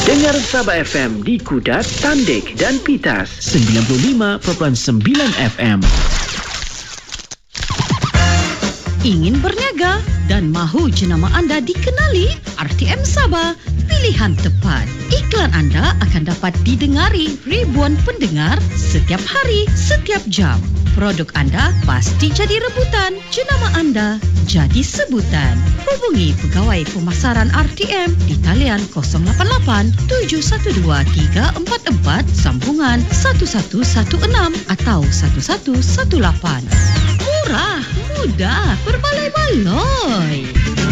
Dengar Sabah FM di Kudat, Tandik dan Pitas 95.9 FM. Ingin berniaga dan mahu jenama anda dikenali? RTM Sabah, pilihan tepat. Iklan anda akan dapat didengari ribuan pendengar setiap hari, setiap jam. Produk anda pasti jadi rebutan. Jenama anda jadi sebutan. Hubungi Pegawai Pemasaran RTM di talian 088 712 344 sambungan 1116 atau 1118. Murah, mudah, berbaloi-baloi.